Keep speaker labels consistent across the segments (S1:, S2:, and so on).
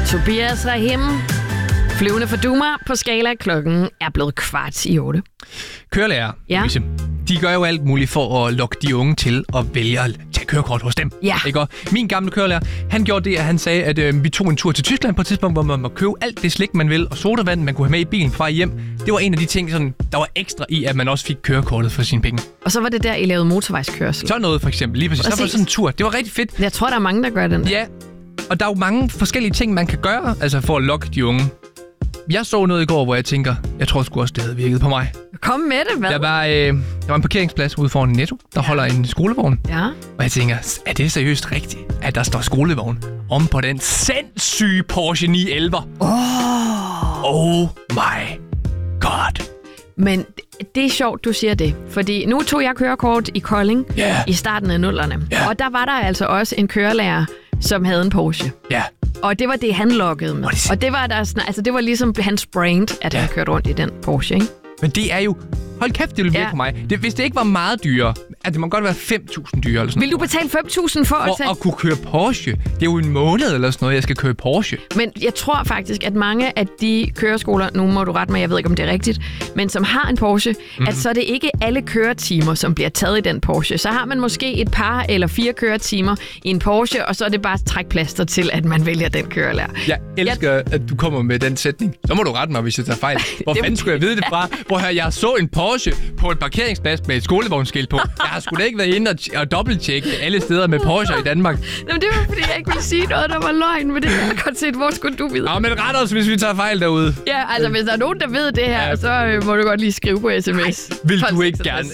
S1: Tobias Rahim, Flyvende for Duma på skala. Klokken er blevet 7:15.
S2: Kørelærer, Louise, de gør jo alt muligt for at lokke de unge til at vælge at tage kørekort hos dem.
S1: Ja.
S2: Ikke? Og min gamle kørelærer, han gjorde det, at han sagde, at vi tog en tur til Tyskland på et tidspunkt, hvor man må købe alt det slik, man vil, og sodavand, man kunne have med i bilen fra hjem. Det var en af de ting, sådan, der var ekstra i, at man også fik kørekortet for sine penge.
S1: Og så var det der, I lavede motorvejskørsel.
S2: Så noget for eksempel, lige præcis. Så var sådan en tur. Det var rigtig fedt.
S1: Jeg tror, der er mange, der gør den der.
S2: Ja, og der er jo mange forskellige ting, man kan gøre, altså for at lokke de unge. Jeg så noget i går, hvor jeg tænker, jeg tror sgu også, det havde virket på mig.
S1: Kom med det, hvad?
S2: Der var en parkeringsplads ude foran Netto, der holder en skolevogn.
S1: Ja.
S2: Og jeg tænker, er det seriøst rigtigt, at der står skolevogn om på den sindssyge Porsche 911? Oh my god.
S1: Men det er sjovt, du siger det. Fordi nu tog jeg kørekort i Kolding i starten af 00'erne. Og der var der altså også en kørelærer, som havde en Porsche.
S2: Ja.
S1: Og det var det, han lokkede med. Og det var, det var ligesom hans brand, at han kørte rundt i den Porsche, ikke?
S2: Men det er jo... Hold kæft, det ville virke for mig. Hvis det ikke var meget dyrere, at det må godt være 5.000 dyre eller sådan
S1: Vil du betale 5.000 for
S2: at kunne køre Porsche? Det er jo en måned eller sådan noget, jeg skal køre Porsche.
S1: Men jeg tror faktisk, at mange af de køreskoler, nu må du rette mig, jeg ved ikke, om det er rigtigt, men som har en Porsche, at så er det ikke alle køretimer, som bliver taget i den Porsche. Så har man måske et par eller 4 køretimer i en Porsche, og så er det bare trækplaster til, at man vælger den kørelærer.
S2: Jeg elsker, at du kommer med den sætning. Så må du rette mig, hvis jeg tager fejl. Hvor fanden skulle jeg vide det fra? Hvor jeg så en Porsche på et parkeringsplads med et skolevognsskilt på. Jeg har sgu da ikke været inde og dobbelttjekke alle steder med Porsche i Danmark.
S1: Jamen, det var, fordi jeg ikke ville sige noget, der var løgn, men det kan jeg godt se. Hvor skulle du vide?
S2: Ja, men ret os, hvis vi tager fejl derude.
S1: Ja, altså hvis der er nogen, der ved det her, så må du godt lige skrive på sms.
S2: Ej, vil du ikke gerne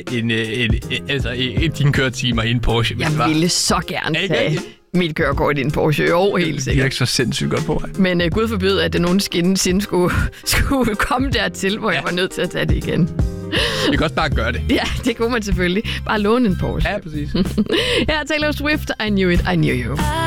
S2: tage dine køretimer i en Porsche?
S1: Jeg ville så gerne tage mit kørekort i en Porsche. Jo, helt sikkert.
S2: Det er ikke så sindssygt godt på mig.
S1: Men Gud forbyde, at det nogensinde skulle komme dertil, hvor jeg var nødt til at tage det igen.
S2: Vi kan også bare gøre det.
S1: Ja, det kunne man selvfølgelig. Bare låne en Porsche.
S2: Ja, præcis.
S1: Her er Taylor Swift. I knew it, I knew you.